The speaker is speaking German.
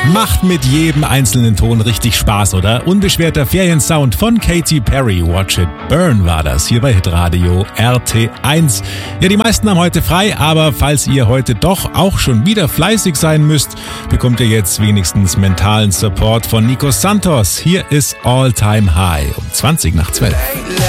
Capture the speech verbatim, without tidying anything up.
Macht mit jedem einzelnen Ton richtig Spaß, oder? Unbeschwerter Feriensound von Katy Perry. Watch It Burn war das hier bei Hitradio R T eins. Ja, die meisten haben heute frei, aber falls ihr heute doch auch schon wieder fleißig sein müsst, bekommt ihr jetzt wenigstens mentalen Support von Nico Santos. Hier ist All Time High um zwanzig nach zwölf.